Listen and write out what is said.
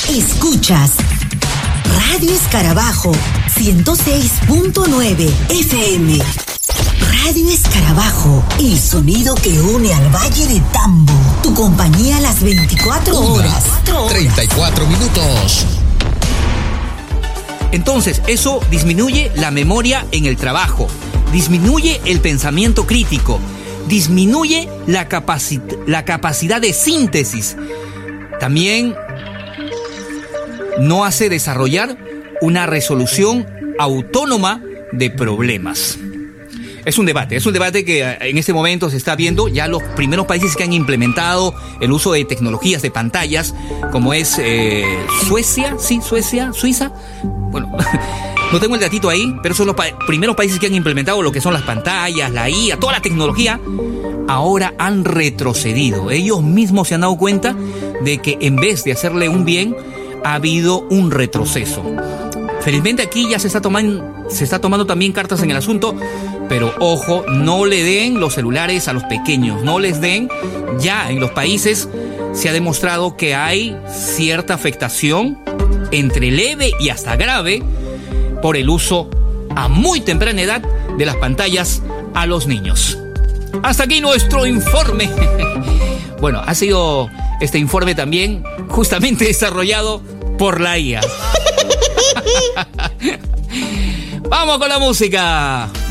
Escuchas Radio Escarabajo 106.9 FM. Radio Escarabajo, el sonido que une al Valle de Tambo. Tu compañía a las 24 horas. 34 minutos. Entonces, eso disminuye la memoria en el trabajo, disminuye el pensamiento crítico, disminuye la capacidad de síntesis. También no hace desarrollar una resolución autónoma de problemas. Es un debate que en este momento se está viendo. Ya los primeros países que han implementado el uso de tecnologías de pantallas, como es Suiza. Bueno, no tengo el datito ahí, pero son los primeros países que han implementado lo que son las pantallas, la IA, toda la tecnología. Ahora han retrocedido. Ellos mismos se han dado cuenta de que en vez de hacerle un bien, ha habido un retroceso. Felizmente aquí ya se está tomando también cartas en el asunto, pero ojo, no le den los celulares a los pequeños, no les den. Ya en los países se ha demostrado que hay cierta afectación entre leve y hasta grave por el uso a muy temprana edad de las pantallas a los niños. Hasta aquí nuestro informe. Bueno, ha sido este informe también justamente desarrollado por la IA. Vamos con la música.